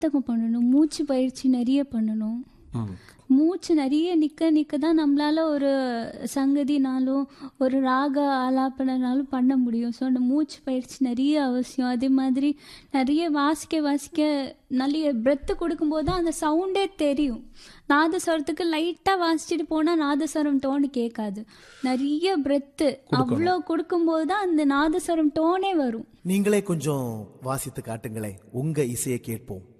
புத்தகம் பண்ணணும், மூச்சு பயிற்சி நிறைய பண்ணணும். மூச்சு நிறைய நிற்க தான் நம்மளால ஒரு சங்கதினாலும் ஒரு ராக ஆலாபனாலும் பண்ண முடியும். ஸோ அந்த மூச்சு பயிற்சி நிறைய அவசியம். அதே மாதிரி நிறைய வாசிக்க நிறைய பிரெத்து கொடுக்கும்போது தான் அந்த சவுண்டே தெரியும். நாதஸ்வரத்துக்கு லைட்டாக வாசிச்சுட்டு போனால் நாதஸ்வரம் டோனு கேட்காது. நிறைய பிரெத்து அவ்வளோ கொடுக்கும்போது தான் அந்த நாதஸ்வரம் டோனே வரும். நீங்களே கொஞ்சம் வாசித்து காட்டுங்களேன், உங்க இசையை கேட்போம்.